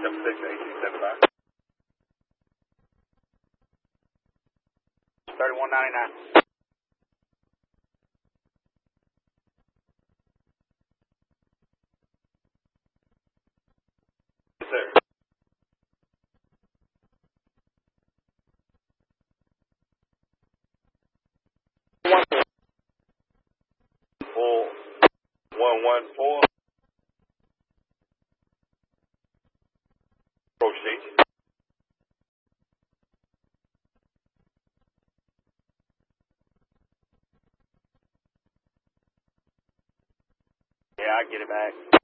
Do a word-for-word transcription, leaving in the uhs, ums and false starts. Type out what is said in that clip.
seven six eighteen seventy-five. thirty-one ninety-nine. Yes, sir. One four one one four. Proceed. Yeah, I get it back.